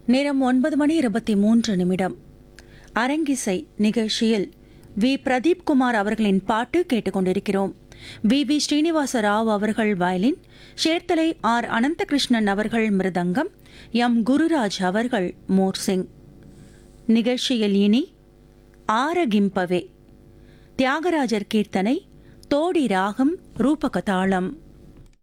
நேரம் 9:23. அரங்கிசை நிகழ்ச்சியில் வி பிரதீப் குமார் அவர்களின் பாட்டு கேட்டுக்கொண்டிருக்கிறோம். வி ஸ்ரீனிவாச ராவ் அவர்கள் வயலின், சேர்த்தலை ஆர் அனந்தகிருஷ்ணன் அவர்கள் மிருதங்கம், எம் குருராஜ் அவர்கள் மோர்சிங். நிகழ்ச்சியில் இனி ஆரகிம்பவே, தியாகராஜர் கீர்த்தனை, தோடி ராகம், ரூபகதாளம்.